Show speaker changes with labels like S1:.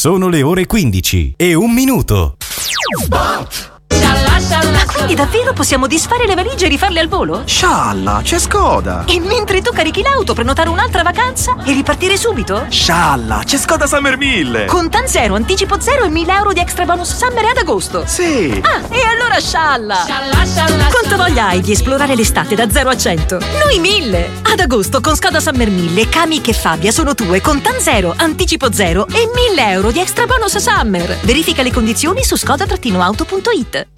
S1: Sono le ore 15:01.
S2: Ma quindi davvero possiamo disfare le valigie e rifarle al volo?
S3: Scialla, c'è Skoda!
S2: E mentre tu carichi l'auto, prenotare un'altra vacanza e ripartire subito?
S3: Scialla, c'è Skoda Summer 1000!
S2: Contan zero, anticipo zero e 1.000 euro di extra bonus summer ad agosto.
S3: Sì!
S2: Ah, e allora scialla! Quanto voglia hai di esplorare l'estate da 0 a 100? Noi 1000! Ad agosto con Skoda Summer 1000, Kamiq e Fabia sono tue, Contan zero, anticipo zero e 1.000 euro di extra bonus summer. Verifica le condizioni su skoda-auto.it.